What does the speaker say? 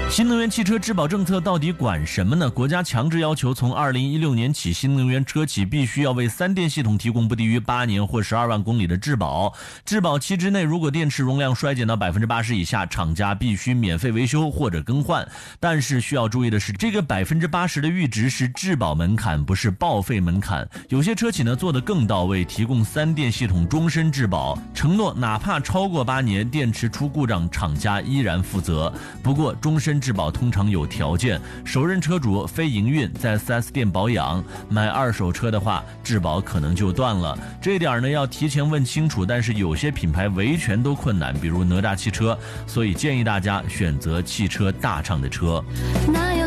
新能源汽车质保政策到底管什么呢？国家强制要求从2016年起，新能源车企必须要为3电系统提供不低于8年或12万公里的质保。质保期之内，如果电池容量衰减到80%以下，厂家必须免费维修或者更换。但是需要注意的是，这个80%的阈值是质保门槛，不是报废门槛。有些车企呢做得更到位，提供3电系统终身质保，承诺哪怕超过8年，电池出故障，厂家依然负责。不过终身质保通常有条件，首任车主非营运，在 4S 店保养，买二手车的话，质保可能就断了。这一点呢要提前问清楚，但是有些品牌维权都困难，比如哪吒汽车，所以建议大家选择汽车大厂的车。